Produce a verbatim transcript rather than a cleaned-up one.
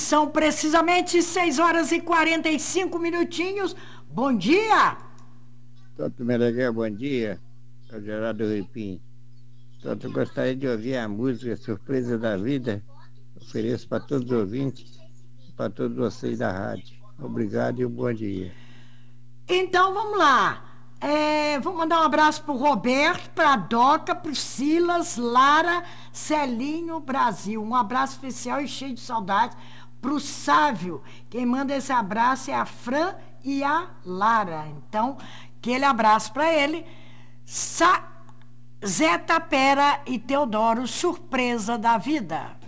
São precisamente seis horas e quarenta e cinco minutinhos. Bom dia! Toto Meneghel, bom dia. É o Geraldo Ripim. Toto, gostaria de ouvir a música Surpresa da Vida. Ofereço para todos os ouvintes, para todos vocês da rádio. Obrigado e um bom dia. Então vamos lá. É, vou mandar um abraço pro Roberto, pra Doca, pro Silas, Lara, Celinho, Brasil. Um abraço especial e cheio de saudades pro Sávio. Quem manda esse abraço é a Fran e a Lara. Então, aquele abraço para ele. Sa Zé Tapera e Teodoro, Surpresa da Vida.